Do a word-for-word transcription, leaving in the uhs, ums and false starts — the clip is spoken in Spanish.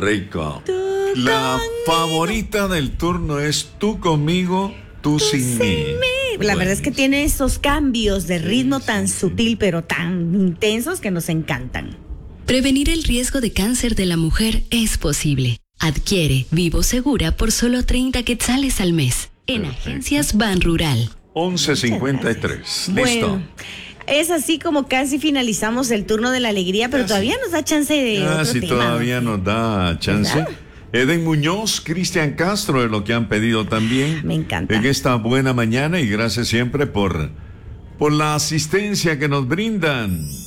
rico. Tú La conmigo, favorita del turno es Tú conmigo, tú, tú sin mí. mí. La verdad es que tiene esos cambios de ritmo Sí, tan sí, sí. sutil pero tan intensos que nos encantan. Prevenir el riesgo de cáncer de la mujer es posible. Adquiere Vivo Segura por solo treinta quetzales al mes en Perfecto. Agencias Ban Rural. once cincuenta y tres. Listo. Bueno, es así como casi finalizamos el turno de la alegría, pero todavía nos da chance de Ah, otro sí, tema, todavía ¿no? nos da chance. ¿Verdad? Eden Muñoz, Cristian Castro, es lo que han pedido también. Me encanta. En esta buena mañana y gracias siempre por, por la asistencia que nos brindan.